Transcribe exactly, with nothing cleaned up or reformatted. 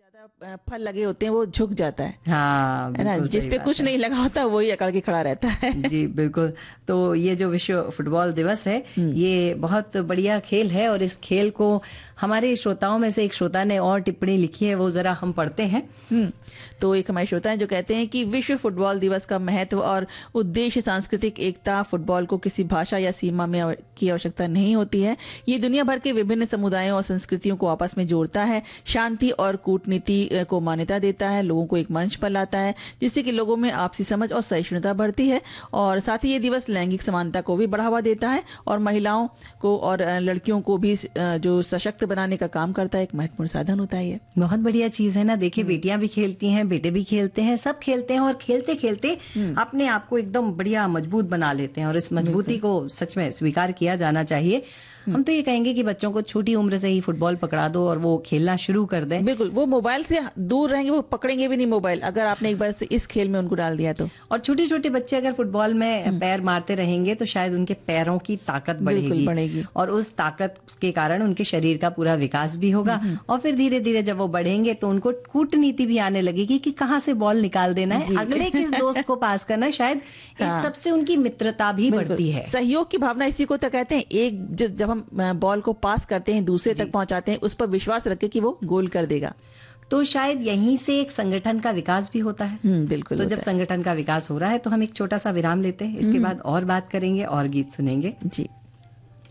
ज्यादा फल लगे होते हैं वो झुक जाता है हाँ, है ना, बिल्कुल जिस सही पे बात कुछ है। नहीं लगा होता वही अकड़ के खड़ा रहता है। जी बिल्कुल। तो ये जो विश्व फुटबॉल दिवस है, हम्म। ये बहुत बढ़िया खेल है, और इस खेल को हमारे श्रोताओं में से एक श्रोता ने और टिप्पणी लिखी है, वो जरा हम पढ़ते हैं। हम्म। तो एक हमारे श्रोता हैं जो कहते हैं कि विश्व फुटबॉल दिवस का महत्व और उद्देश्य सांस्कृतिक एकता, फुटबॉल को किसी भाषा या सीमा में आव- की आवश्यकता नहीं होती है। ये दुनिया भर के विभिन्न समुदायों और संस्कृतियों को आपस में जोड़ता है, शांति और कूटनीति अ, को मान्यता देता है, लोगों को एक मंच पर लाता है जिससे कि लोगों में आपसी समझ और सहिष्णुता बढ़ती है। और साथ ही ये दिवस लैंगिक समानता को भी बढ़ावा देता है और महिलाओं को और अ, लड़कियों को भी अ, जो सशक्त बनाने का काम करता है, एक महत्वपूर्ण साधन होता है ये। बहुत बढ़िया चीज है ना। देखिए, बेटियां भी खेलती हैं, बेटे भी खेलते हैं, सब खेलते हैं, और खेलते खेलते अपने आप को एकदम बढ़िया मजबूत बना लेते हैं, और इस मजबूती को सच में स्वीकार किया जाना चाहिए। हम तो ये कहेंगे कि बच्चों को छोटी उम्र से ही फुटबॉल पकड़ा दो और वो खेलना शुरू कर दें। बिल्कुल, वो मोबाइल से दूर रहेंगे, वो पकड़ेंगे भी नहीं मोबाइल अगर आपने एक बार से इस खेल में उनको डाल दिया तो। और छोटे छोटे बच्चे अगर फुटबॉल में पैर मारते रहेंगे तो शायद उनके पैरों की ताकत बिल्कुल बढ़ेगी, बढ़ेगी। और उस ताकत के कारण उनके शरीर का पूरा विकास भी होगा, और फिर धीरे धीरे जब वो बढ़ेंगे तो उनको कूटनीति भी आने लगेगी कि कहाँ से बॉल निकाल देना है, जी। अगले किस दोस्त को पास करना है। शायद इस हाँ। सबसे उनकी मित्रता भी बिल्कुल, बढ़ती है। सहयोग की भावना इसी को तो कहते हैं। एक ज- जब हम अ, बॉल को पास करते हैं, दूसरे तक पहुंचाते हैं, उस पर विश्वास रखे कि वो गोल कर देगा। तो शायद यहीं से एक संगठन का विकास भी होता है। हम्म, बिल्कुल तो होता जब है। संगठन का विकास हो रहा है तो हम एक छोटा सा विराम लेते हैं, इसके बाद और बात करेंगे और गीत सुनेंगे। जी।